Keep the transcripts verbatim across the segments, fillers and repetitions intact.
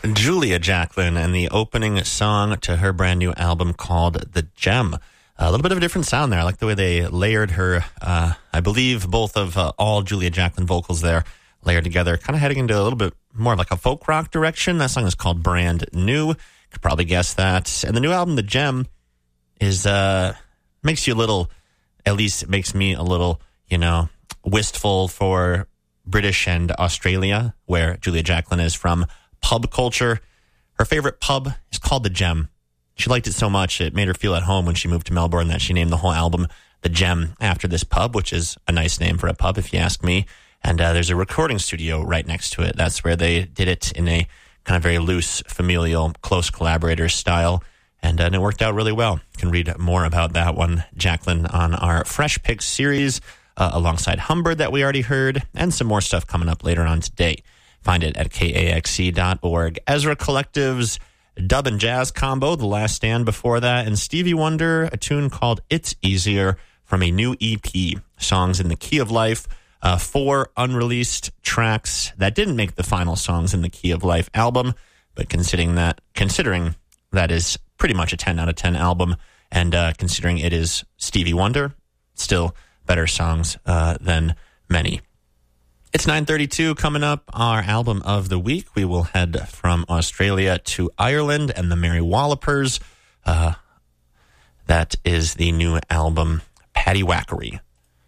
Julia Jacklin and the opening song to her brand new album called The Gem. A little bit of a different sound there. I like the way they layered her, uh, I believe both of uh, all Julia Jacklin vocals there layered together, kind of heading into a little bit more of like a folk rock direction. That song is called Brand New. You could probably guess that. And the new album, The Gem, is, uh, makes you a little, at least it makes me a little, you know, wistful for British and Australia, where Julia Jacklin is from. Pub culture. Her favorite pub is called The Gem. She liked it so much it made her feel at home when she moved to Melbourne that she named the whole album The Gem after this pub, which is a nice name for a pub if you ask me. And uh, there's a recording studio right next to it. That's where they did it in a kind of very loose, familial, close collaborator style. And, uh, and it worked out really well. You can read more about that one, Jacklin, on our Fresh Picks series uh, alongside Humbird that we already heard, and some more stuff coming up later on today. Find it at K A X C dot org. Ezra Collective's dub and jazz combo, The Last Stand before that, and Stevie Wonder, a tune called It's Easier from a new E P, Songs in the Key of Life. Uh, four unreleased tracks that didn't make the final Songs in the Key of Life album, but considering that, considering that is pretty much a ten out of ten album, and uh, considering it is Stevie Wonder, still better songs uh, than many. It's nine thirty-two. Coming up, our album of the week. We will head from Australia to Ireland and the Mary Wallopers. Uh, that is the new album, Paddywhackery.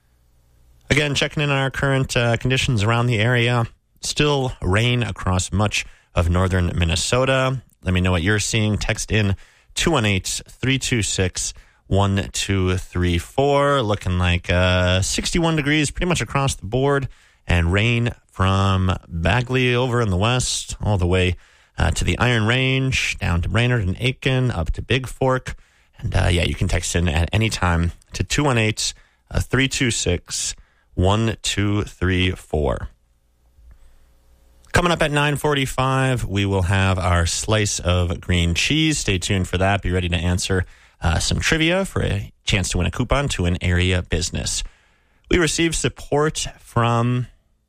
Again, checking in on our current uh, conditions around the area. Still rain across much of northern Minnesota. Let me know what you're seeing. Text in two one eight, three two six, one two three four. Looking like uh, sixty-one degrees pretty much across the board. And rain from Bagley over in the west, all the way uh, to the Iron Range, down to Brainerd and Aiken, up to Big Fork. And uh, yeah, you can text in at any time to two one eight, three two six, one two three four. Coming up at nine forty-five, we will have our slice of green cheese. Stay tuned for that. Be ready to answer uh, some trivia for a chance to win a coupon to an area business. We received support from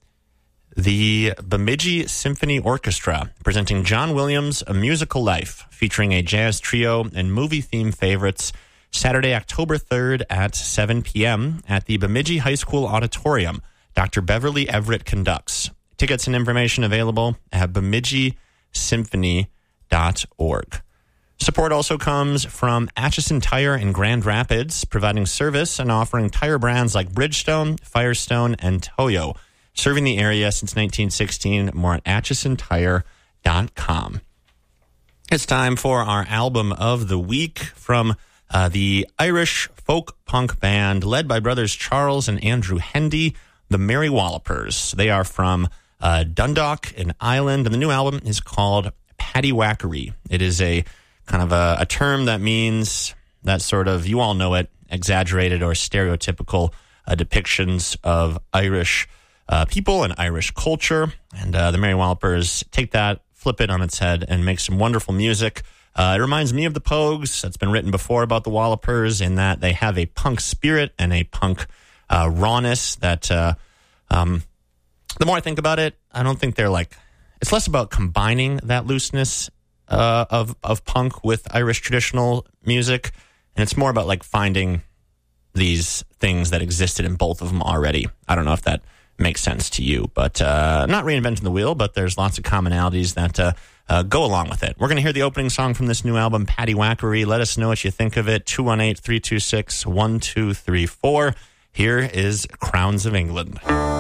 the Bemidji Symphony Orchestra, presenting John Williams' A Musical Life, featuring a jazz trio and movie-themed favorites, Saturday, October third at seven p.m. at the Bemidji High School Auditorium. Doctor Beverly Everett conducts. Tickets and information available at bemidji symphony dot org. Support also comes from Atchison Tire in Grand Rapids, providing service and offering tire brands like Bridgestone, Firestone, and Toyo. Serving the area since nineteen sixteen, more at atchison tire dot com. It's time for our album of the week from uh, the Irish folk punk band led by brothers Charles and Andrew Hendy, the Mary Wallopers. They are from uh, Dundalk in Ireland, and the new album is called Paddywhackery. It is a kind of a, a term that means that sort of, you all know it, exaggerated or stereotypical uh, depictions of Irish uh, people and Irish culture. And uh, the Mary Wallopers take that, flip it on its head, and make some wonderful music. Uh, it reminds me of the Pogues. That's been written before about the Wallopers, in that they have a punk spirit and a punk uh, rawness that, uh, um, the more I think about it, I don't think they're like, it's less about combining that looseness uh, of, of punk with Irish traditional music, and it's more about like finding these things that existed in both of them already. I don't know if that makes sense to you, but uh, not reinventing the wheel, but there's lots of commonalities that uh, uh, go along with it. We're going to hear the opening song from this new album, Paddywhackery. Let us know what you think of it. two one eight, three two six, one two three four. Here is Crowns of England.